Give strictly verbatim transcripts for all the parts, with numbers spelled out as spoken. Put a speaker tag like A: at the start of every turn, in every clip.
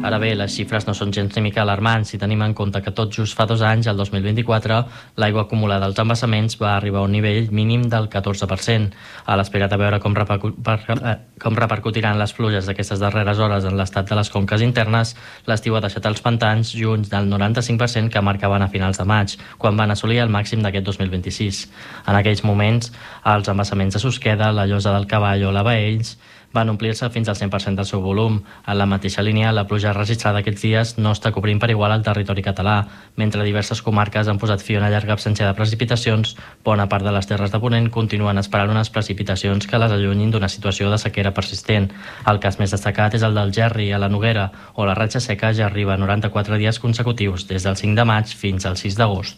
A: Ara bé, les xifres no són gens ni mica alarmants si tenim en compte que tot just fa dos anys, el dos mil vint-i-quatre, l'aigua acumulada als embassaments va arribar a un nivell mínim del catorze per cent. A l'espera de veure com, repercu per, eh, com repercutiran les pluges d'aquestes darreres hores en l'estat de les conques internes, l'estiu ha deixat els pantans lluny del noranta-cinc per cent que marcaven a finals de maig, quan van assolir el màxim d'aquest dos mil vint-i-sis. En aquells moments, els embassaments de Susqueda, la Llosa del Cavall o la Baells van omplir-se fins al cent per cent del seu volum. En la mateixa línia, la pluja registrada aquests dies no està cobrint per igual el territori català. Mentre diverses comarques han posat fi a una llarga absència de precipitacions, bona part de les terres de Ponent continuen esperant unes precipitacions que les allunyin d'una situació de sequera persistent. El cas més destacat és el del Gerri, a la Noguera, on la ratxa seca ja arriba a noranta-quatre dies consecutius, des del cinc de maig fins al sis d'agost.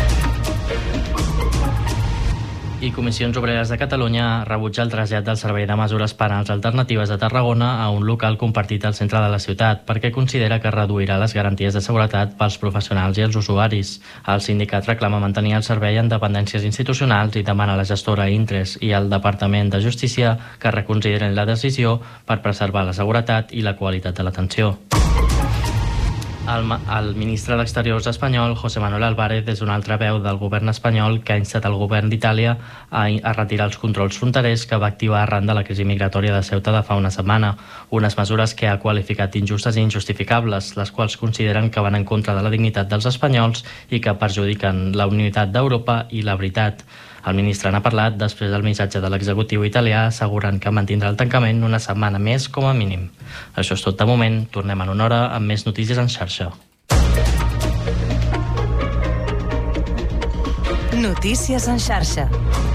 A: I Comissions Obreres de Catalunya rebutja el trasllat del Servei de Mesures Penals Alternatives de Tarragona a un local compartit al centre de la ciutat perquè considera que reduirà les garanties de seguretat pels professionals i els usuaris. El sindicat reclama mantenir el servei en dependències institucionals i demana a la gestora Intres i al Departament de Justícia que reconsiderin la decisió per preservar la seguretat i la qualitat de l'atenció. El, el ministre d'Exteriors espanyol, José Manuel Álvarez, és una altra veu del govern espanyol que ha instat el govern d'Itàlia a, a retirar els controls fronterers que va activar arran de la crisi migratòria de Ceuta de fa una setmana. Unes mesures que ha qualificat injustes i injustificables, les quals consideren que van en contra de la dignitat dels espanyols i que perjudiquen la unitat d'Europa i la veritat. El ministre n'ha parlat després del missatge de l'executiu italià assegurant que mantindrà el tancament una setmana més com a mínim. Això és tot de moment. Tornem en una hora amb més notícies en xarxa.
B: Notícies en xarxa.